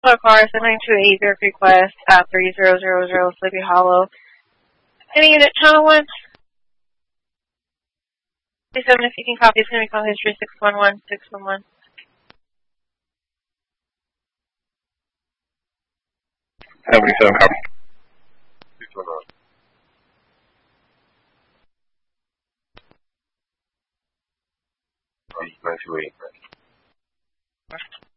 Hello, car 79280 request 3000 Sleepy Hollow. Any unit channel 1? 37 if you can copy, it's going to be call history 611611. 77 copy. 611. 928.